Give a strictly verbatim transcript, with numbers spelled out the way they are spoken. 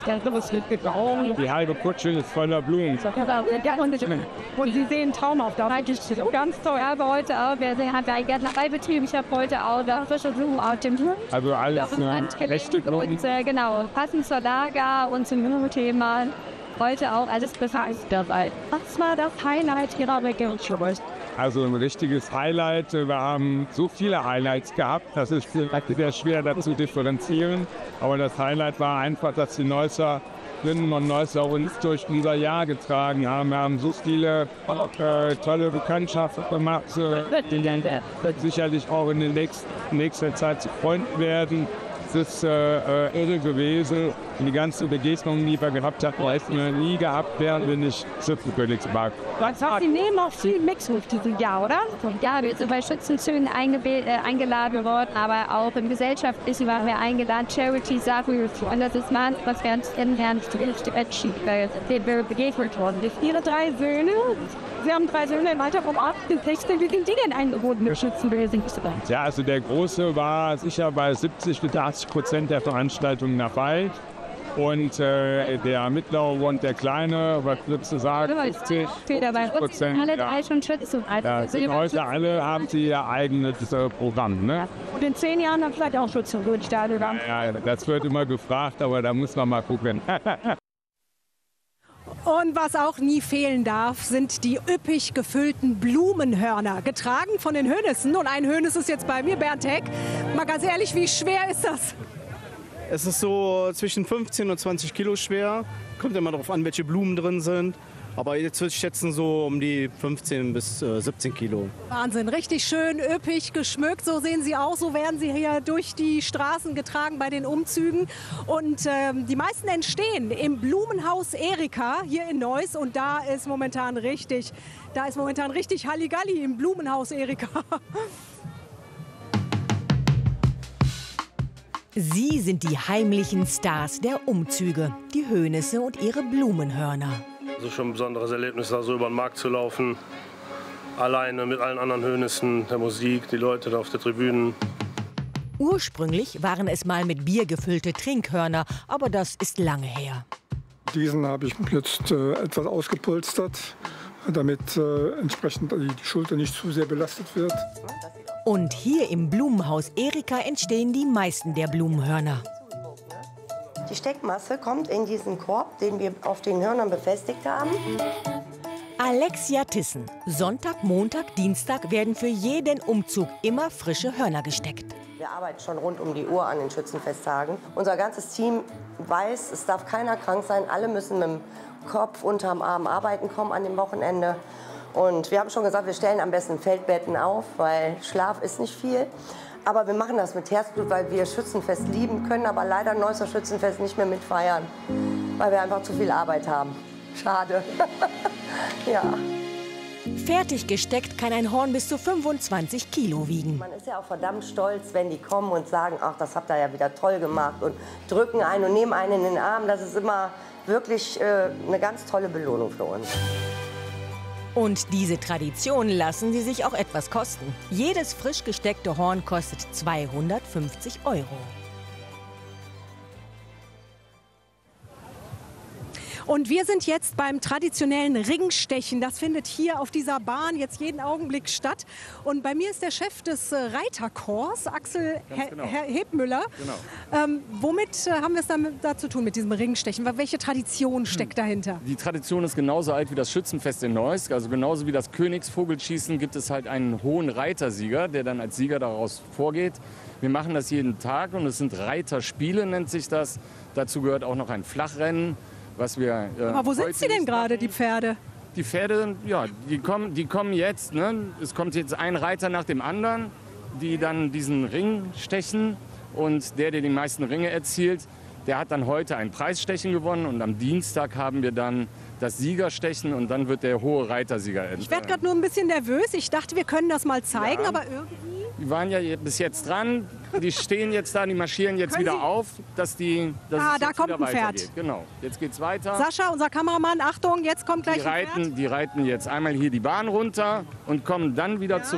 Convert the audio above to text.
Die halbe Kutsche ist voller Blumen. Und Sie sehen traumhaft aus. Ganz toll. Ich habe heute auch, wer hat einen Gärtnereibetrieb, ich habe heute auch da frische Blumen auf dem Blumen. Also alles ne, rechte Blumen. Und äh, genau, passend zur Lager und zum Thema. Heute auch alles befasst dabei. Was war das Highlight Ihrer Region? Also ein richtiges Highlight. Wir haben so viele Highlights gehabt, das ist sehr schwer da zu differenzieren. Aber das Highlight war einfach, dass die Neusserinnen und Neusser uns durch unser Jahr getragen haben. Wir haben so viele äh, tolle Bekanntschaften gemacht, äh, die sicherlich auch in der nächsten, nächsten Zeit zu Freunden werden. Es ist äh, äh, irre gewesen. Und die ganzen Begegnungen, die wir gehabt haben, hätten wir nie gehabt, wären wir nicht Schützenkönigsmarkt. Sie nehmen auch viel Mixhof dieses Jahr, oder? Ja, wir sind bei Schützenzügen äh, eingeladen worden, aber auch im Gesellschaftlichen waren wir eingeladen. Charity Sachen und das ist mal, was wir uns in Herrn wir begegnet worden. Ihre drei Söhne, Sie haben drei Söhne im Alter vom acht bis sechzehn. Wie sind die denn eingebunden im Schützenwesen? Ja, also der Große war sicher bei siebzig bis achtzig Prozent der Veranstaltungen dabei. Und äh, der Mittlere und der Kleine, was würdest du sagen? fünfzig Prozent. Alle drei schon Schützen. Ja, heute alle haben sie ihr eigenes äh, Programm. Ne? Und in zehn Jahren haben vielleicht auch Schützen. Ja, ja, das wird immer gefragt, aber da muss man mal gucken. Und was auch nie fehlen darf, sind die üppig gefüllten Blumenhörner, getragen von den Hönissen. Und ein Hönes ist jetzt bei mir, Bernd Heck. Mal ganz ehrlich, wie schwer ist das? Es ist so zwischen fünfzehn und zwanzig Kilo schwer. Kommt immer darauf an, welche Blumen drin sind. Aber jetzt würde ich schätzen so um die fünfzehn bis siebzehn Kilo. Wahnsinn, richtig schön üppig geschmückt. So sehen sie aus, so werden sie hier durch die Straßen getragen bei den Umzügen. Und ähm, die meisten entstehen im Blumenhaus Erika hier in Neuss. Und da ist momentan richtig, da ist momentan richtig Halligalli im Blumenhaus Erika. Sie sind die heimlichen Stars der Umzüge, die Hönisse und ihre Blumenhörner. Es ist schon ein besonderes Erlebnis, da so über den Markt zu laufen. Alleine mit allen anderen Hönissen, der Musik, die Leute da auf der Tribüne. Ursprünglich waren es mal mit Bier gefüllte Trinkhörner, aber das ist lange her. Diesen habe ich jetzt äh, etwas ausgepolstert, damit äh, entsprechend die Schulter nicht zu sehr belastet wird. Und hier im Blumenhaus Erika entstehen die meisten der Blumenhörner. Die Steckmasse kommt in diesen Korb, den wir auf den Hörnern befestigt haben. Alexia Tissen. Sonntag, Montag, Dienstag werden für jeden Umzug immer frische Hörner gesteckt. Wir arbeiten schon rund um die Uhr an den Schützenfesttagen. Unser ganzes Team weiß, es darf keiner krank sein. Alle müssen mit dem Kopf unterm Arm arbeiten kommen an dem Wochenende. Und wir haben schon gesagt, wir stellen am besten Feldbetten auf, weil Schlaf ist nicht viel. Aber wir machen das mit Herzblut, weil wir Schützenfest lieben, können aber leider Neusser Schützenfest nicht mehr mitfeiern, weil wir einfach zu viel Arbeit haben. Schade. Ja. Fertig gesteckt kann ein Horn bis zu fünfundzwanzig Kilo wiegen. Man ist ja auch verdammt stolz, wenn die kommen und sagen, ach, das habt ihr ja wieder toll gemacht und drücken einen und nehmen einen in den Arm. Das ist immer wirklich äh, eine ganz tolle Belohnung für uns. Und diese Tradition lassen sie sich auch etwas kosten. Jedes frisch gesteckte Horn kostet zweihundertfünfzig Euro. Und wir sind jetzt beim traditionellen Ringstechen. Das findet hier auf dieser Bahn jetzt jeden Augenblick statt. Und bei mir ist der Chef des Reiterkorps, Axel genau. He Hebmüller. Genau. Ähm, womit äh, haben wir es damit da zu tun mit diesem Ringstechen? Welche Tradition steckt hm. dahinter? Die Tradition ist genauso alt wie das Schützenfest in Neuss. Also genauso wie das Königsvogelschießen gibt es halt einen hohen Reitersieger, der dann als Sieger daraus vorgeht. Wir machen das jeden Tag und es sind Reiterspiele, nennt sich das. Dazu gehört auch noch ein Flachrennen. Was wir, äh, Aber wo sind sie denn gerade, die Pferde? Die Pferde, ja, die kommen, die kommen jetzt. Ne? Es kommt jetzt ein Reiter nach dem anderen, die dann diesen Ring stechen. Und der, der die meisten Ringe erzielt, der hat dann heute ein Preisstechen gewonnen. Und am Dienstag haben wir dann das Siegerstechen und dann wird der hohe Reitersieger. Ich werde gerade nur ein bisschen nervös. Ich dachte, wir können das mal zeigen, ja. aber irgendwie... Die waren ja bis jetzt dran, die stehen jetzt da, die marschieren jetzt wieder Sie? auf, dass die dass Ah, es da jetzt kommt wieder ein Pferd. weitergeht. Genau, jetzt geht's weiter. Sascha, unser Kameramann, Achtung, jetzt kommt gleich die reiten, ein Pferd. Die reiten jetzt einmal hier die Bahn runter und kommen dann wieder ja. zurück.